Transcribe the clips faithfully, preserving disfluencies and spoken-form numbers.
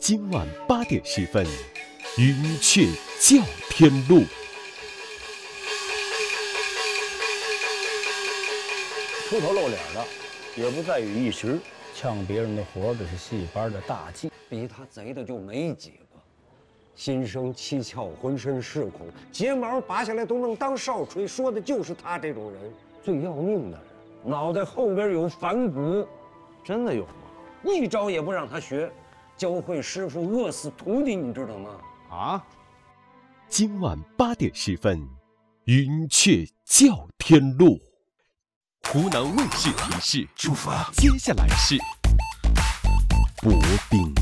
今晚八点十分，云雀叫天路。 出头露脸的，也不在于一时，抢别人的活，这是戏班的大忌。 比他贼的就没几个，心生七窍，浑身是孔，睫毛拔下来都能当哨吹，说的就是他这种人。最要命的是，脑袋后边有反骨， 真的有吗？ 一招也不让他学，教会师傅饿死徒弟，你知道吗？ 啊！ 今晚八点十分，云雀叫天路。湖南卫视提示：出发。接下来是薄冰。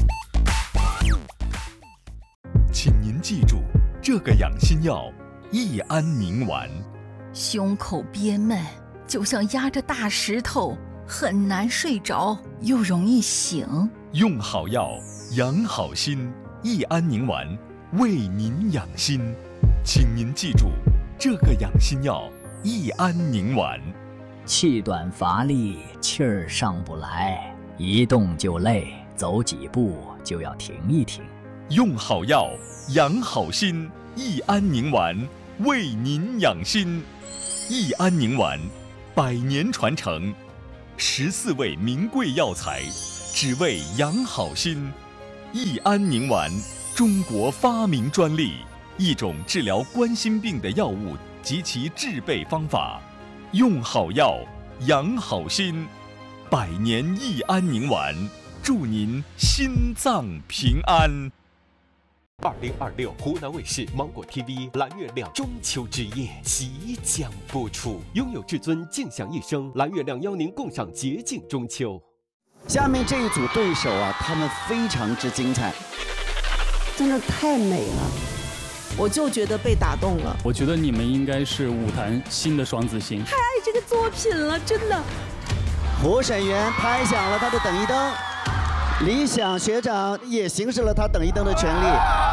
请您记住，这个养心药益安宁丸。 胸口憋闷，就像压着大石头，很难睡着，又容易醒。 用好药，养好心，益安宁丸为您养心。请您记住，这个养心药益安宁丸。 气短乏力，气儿上不来，一动就累，走几步就要停一停。 用好药，养好心，益安宁丸为您养心。益安宁丸，百年传承，十四味名贵药材，只为养好心。益安宁丸，中国发明专利，一种治疗冠心病的药物及其制备方法。用好药，养好心，百年益安宁丸，祝您心脏平安。 二零二六湖南卫视芒果 T V 蓝月亮中秋之夜即将播出，拥有至尊静享一生，蓝月亮邀您共赏洁净中秋。 下面这一组对手啊，他们非常之精彩， 真的太美了。我就觉得被打动了。 我觉得你们应该是舞坛新的双子星。 太爱这个作品了，真的。 评审员拍响了他的等一灯，理想学长也行使了他等一灯的权利。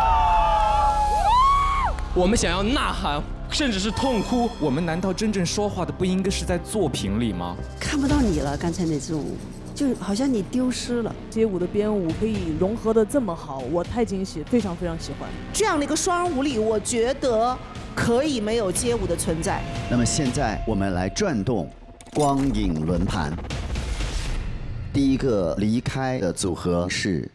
我们想要呐喊，甚至是痛哭。 我们难道真正说话的不应该是在作品里吗？ 看不到你了，刚才那支舞。就好像你丢失了。 街舞的编舞可以融合的这么好，我太惊喜，非常非常喜欢。 这样的一个双人舞里，我觉得可以没有街舞的存在。 那么现在我们来转动光影轮盘。第一个离开的组合是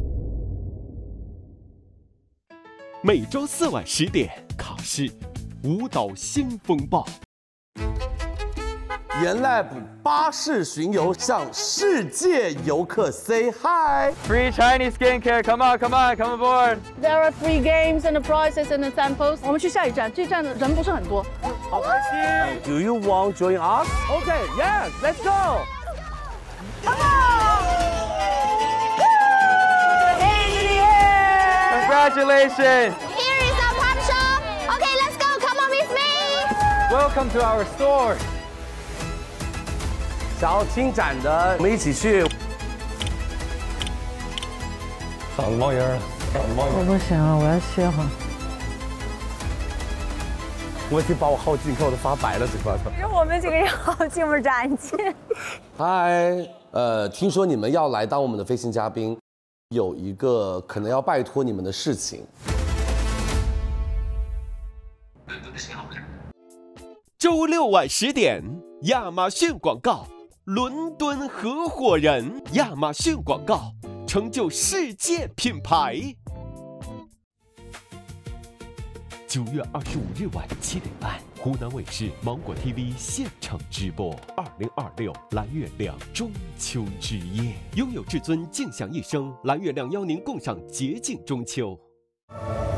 每周四晚十点考试舞蹈新风暴。 原来巴士巡游向世界游客 say hi. Free Chinese skincare, come on, come on, come aboard. There are free games and the prizes and the samples. 我们去下一站，这站的人不是很多。 好开心。Do you want to join us? Okay, yes, let's go. Come on! Hands in the air! Congratulations! Here is our pop shop. Okay, let's go. Come on with me. Welcome to our store. 想要听展的，我们一起去。 嗓子冒烟了，嗓子冒烟。 我不行了，我要歇会儿。 我已经把我耗尽扣的发白了，嘴巴头。 其实我们几个也好进入展进。 嗨，呃，听说你们要来当我们的飞行嘉宾，有一个可能要拜托你们的事情。 周六晚十点，亚马逊广告。伦敦合伙人，亚马逊广告，成就世界品牌。九月二十五日晚七点半，湖南卫视芒果 T V 现场直播二零二六蓝月亮中秋之夜，拥有至尊静享一生，蓝月亮邀您共赏洁净中秋。